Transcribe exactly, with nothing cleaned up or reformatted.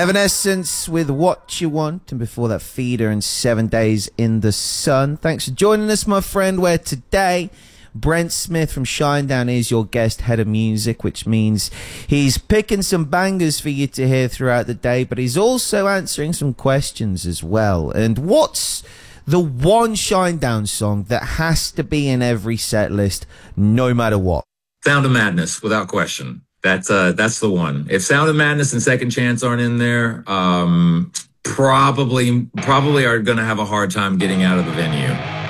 Evanescence with What You Want, and before that, Feeder and Seven Days in the Sun. Thanks for joining us, my friend, where today Brent Smith from Shinedown is your guest head of music, which means he's picking some bangers for you to hear throughout the day, but he's also answering some questions as well. And what's the one Shinedown song that has to be in every set list, no matter what? Sound of Madness, without question. That's uh, that's the one. If Sound of Madness and Second Chance aren't in there, um, probably probably are going to have a hard time getting out of the venue.